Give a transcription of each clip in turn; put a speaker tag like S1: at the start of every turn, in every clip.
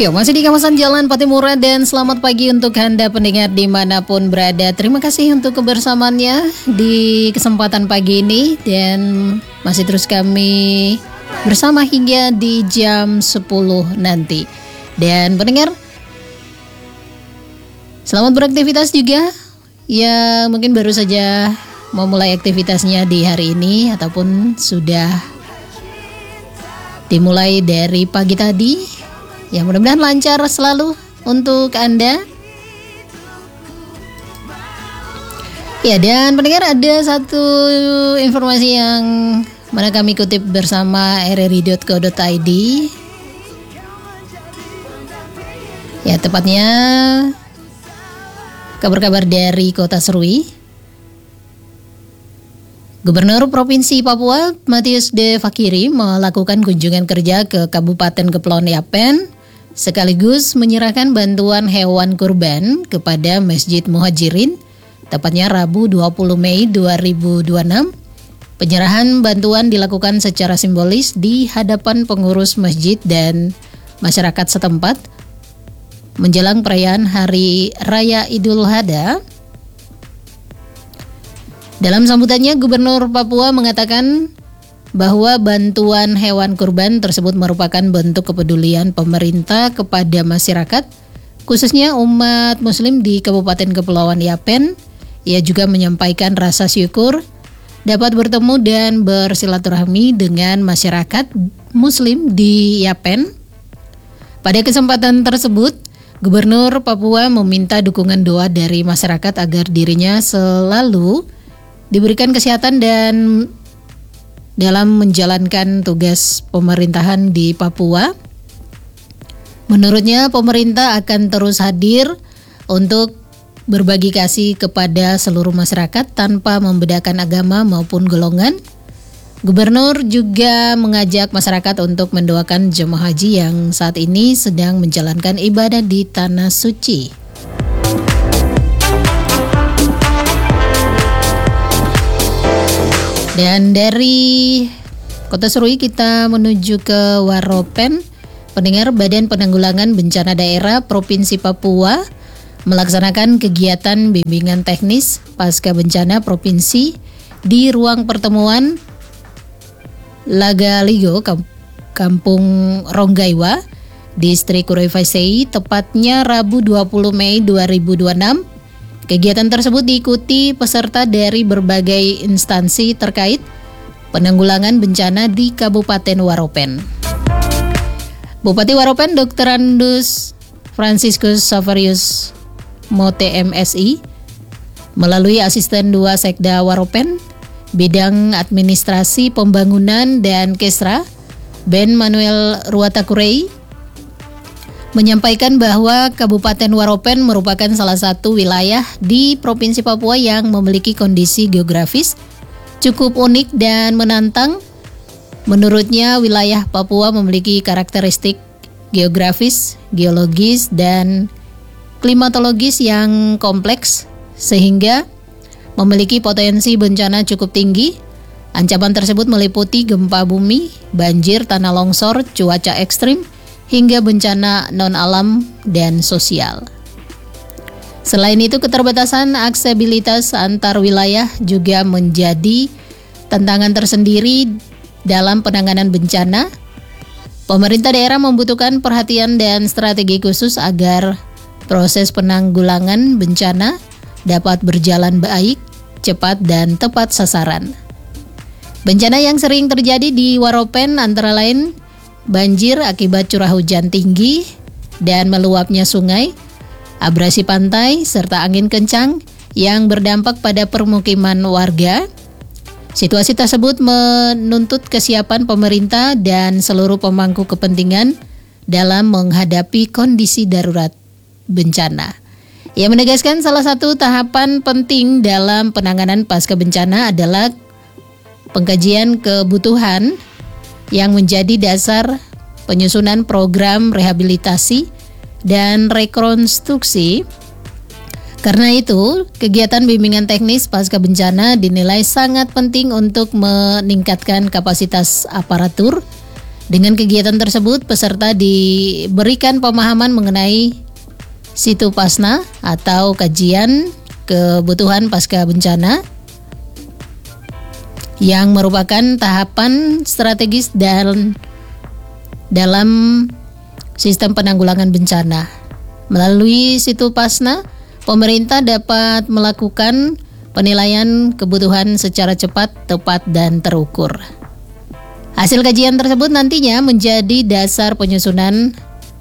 S1: Ya, masih di kawasan Jalan Patimura dan selamat pagi untuk Anda pendengar dimanapun berada. Terima kasih untuk kebersamaannya di kesempatan pagi ini dan masih terus kami bersama hingga di jam 10 nanti. Dan pendengar, selamat beraktivitas juga yang mungkin baru saja memulai aktivitasnya di hari ini ataupun sudah dimulai dari pagi tadi. Ya, mudah-mudahan lancar selalu untuk Anda. Ya, dan pendengar, ada satu informasi yang mana kami kutip bersama rri.co.id. Ya, tepatnya kabar-kabar dari Kota Serui. Gubernur Provinsi Papua Matius D. Fakiri melakukan kunjungan kerja ke Kabupaten Kepulauan Yapen sekaligus menyerahkan bantuan hewan kurban kepada Masjid Muhajirin, tepatnya Rabu 20 Mei 2026. Penyerahan bantuan dilakukan secara simbolis di hadapan pengurus masjid dan masyarakat setempat menjelang perayaan Hari Raya Idul Adha. Dalam sambutannya, Gubernur Papua mengatakan bahwa bantuan hewan kurban tersebut merupakan bentuk kepedulian pemerintah kepada masyarakat, khususnya umat muslim di Kabupaten Kepulauan Yapen. Ia juga menyampaikan rasa syukur dapat bertemu dan bersilaturahmi dengan masyarakat muslim di Yapen. Pada kesempatan tersebut, Gubernur Papua meminta dukungan doa dari masyarakat agar dirinya selalu diberikan kesehatan dan dalam menjalankan tugas pemerintahan di Papua. Menurutnya, pemerintah akan terus hadir untuk berbagi kasih kepada seluruh masyarakat tanpa membedakan agama maupun golongan. Gubernur juga mengajak masyarakat untuk mendoakan jemaah haji yang saat ini sedang menjalankan ibadah di Tanah Suci. Dan dari Kota Serui kita menuju ke Waropen. Pendengar, Badan Penanggulangan Bencana Daerah Provinsi Papua melaksanakan kegiatan bimbingan teknis pasca bencana provinsi di ruang pertemuan Lagaligo, Kampung Ronggaiwa, Distrik Kurevaisei, tepatnya Rabu 20 Mei 2026. Kegiatan tersebut diikuti peserta dari berbagai instansi terkait penanggulangan bencana di Kabupaten Waropen. Bupati Waropen Dr. Andus Franciscus Savarius Mote MSI melalui Asisten 2 Sekda Waropen, Bidang Administrasi Pembangunan dan Kesra, Ben Manuel Ruatakurei, menyampaikan bahwa Kabupaten Waropen merupakan salah satu wilayah di Provinsi Papua yang memiliki kondisi geografis cukup unik dan menantang. Menurutnya, wilayah Papua memiliki karakteristik geografis, geologis, dan klimatologis yang kompleks sehingga memiliki potensi bencana cukup tinggi. Ancaman tersebut meliputi gempa bumi, banjir, tanah longsor, cuaca ekstrim, hingga bencana non-alam dan sosial. Selain itu, keterbatasan aksesibilitas antar wilayah juga menjadi tantangan tersendiri dalam penanganan bencana. Pemerintah daerah membutuhkan perhatian dan strategi khusus agar proses penanggulangan bencana dapat berjalan baik, cepat, dan tepat sasaran. Bencana yang sering terjadi di Waropen antara lain banjir akibat curah hujan tinggi dan meluapnya sungai, abrasi pantai, serta angin kencang yang berdampak pada permukiman warga. Situasi tersebut menuntut kesiapan pemerintah dan seluruh pemangku kepentingan dalam menghadapi kondisi darurat bencana. Ia menegaskan salah satu tahapan penting dalam penanganan pasca bencana adalah pengkajian kebutuhan yang menjadi dasar penyusunan program rehabilitasi dan rekonstruksi. Karena itu, kegiatan bimbingan teknis pasca bencana dinilai sangat penting untuk meningkatkan kapasitas aparatur Dengan kegiatan tersebut, peserta diberikan pemahaman mengenai Situpasna atau kajian kebutuhan pasca bencana yang merupakan tahapan strategis dalam sistem penanggulangan bencana. Melalui Situpasna, pemerintah dapat melakukan penilaian kebutuhan secara cepat, tepat, dan terukur. Hasil kajian tersebut nantinya menjadi dasar penyusunan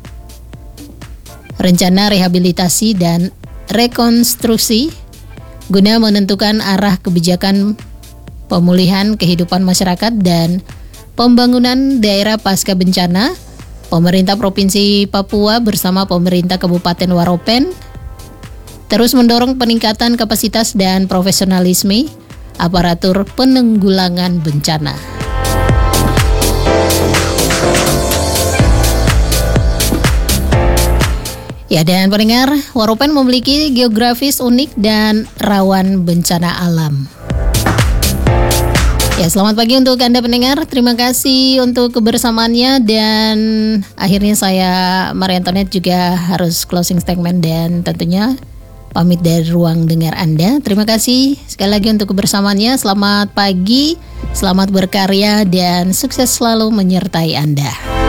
S1: rencana rehabilitasi dan rekonstruksi guna menentukan arah kebijakan pemulihan kehidupan masyarakat dan pembangunan daerah pasca bencana. Pemerintah Provinsi Papua bersama pemerintah Kabupaten Waropen terus mendorong peningkatan kapasitas dan profesionalisme aparatur penanggulangan bencana. Ya, dan pendengar, Waropen memiliki geografis unik dan rawan bencana alam. Ya, selamat pagi untuk Anda pendengar. Terima kasih untuk kebersamaannya, dan akhirnya saya, Maria Antoinette, juga harus closing statement dan tentunya pamit dari ruang dengar Anda. Terima kasih sekali lagi untuk kebersamaannya. Selamat pagi, selamat berkarya, dan sukses selalu menyertai Anda.